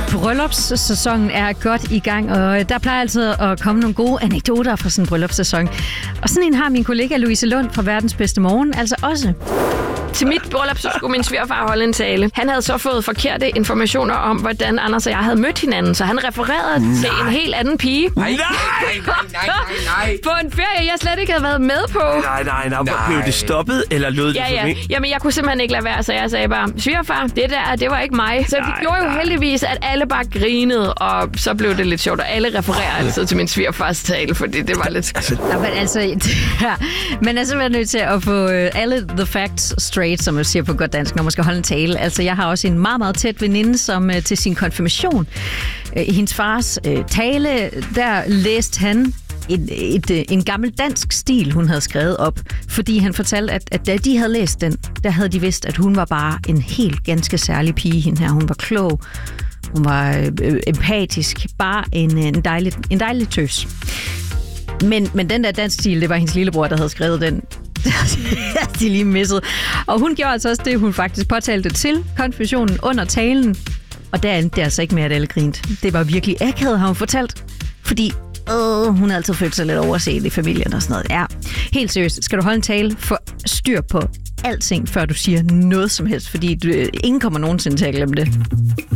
Bryllupssæsonen er godt i gang, og der plejer altid at komme nogle gode anekdoter fra sådan en bryllupssæson. Og sådan en har min kollega Louise Lund fra Verdens Bedste Morgen altså også. Til mit bryllup, så skulle min svigerfar holde en tale. Han havde så fået forkerte informationer om, hvordan Anders og jeg havde mødt hinanden, så han refererede til en helt anden pige. Nej. På en ferie, jeg slet ikke havde været med på. Nej. Blev det stoppet, eller lød det Ja. Jamen, jeg kunne simpelthen ikke lade være, så jeg sagde bare, svigerfar, det var ikke mig. Så det gjorde jo heldigvis, at alle bare grinede, og så blev det lidt sjovt, og alle refererer altid til min svigerfars tale, fordi det var lidt... Men altså, man er nødt til at få alle the facts straight, som man siger på godt dansk, når man skal holde en tale. Altså, jeg har også en meget, meget tæt veninde, som til sin konfirmation, i hendes fars tale, der læste han en gammel dansk stil, hun havde skrevet op, fordi han fortalte, at da de havde læst den, der havde de vidst, at hun var bare en helt ganske særlig pige, hende her. Hun var klog, hun var empatisk, bare en dejlig tøs. Men den der dansk stil, det var hendes lillebror, der havde skrevet den. De lige misset. Og hun gjorde altså også det, hun faktisk påtalte til konfirmationen under talen. Og der endte det altså ikke med, at alle grinte. Det var virkelig akavet, har hun fortalt. Fordi hun havde altid følt sig lidt overset i familien og sådan noget. Ja, helt seriøst. Skal du holde en tale, få styr på alting, før du siger noget som helst. Fordi ingen kommer nogensinde til at glemme det.